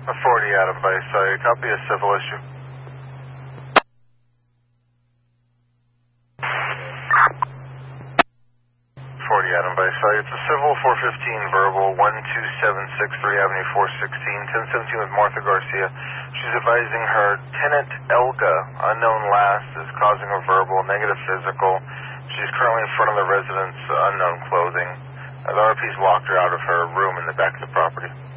Authority Adam Vice, sorry, copy a civil issue. 40 Adam Vice, sorry, it's a civil 415 verbal 12763 Avenue 416, 1017 with Martha Garcia. She's advising her tenant Elga, unknown last, is causing a verbal negative physical. She's currently in front of the residence, unknown clothing. The RP's locked her out of her room in the back of the property.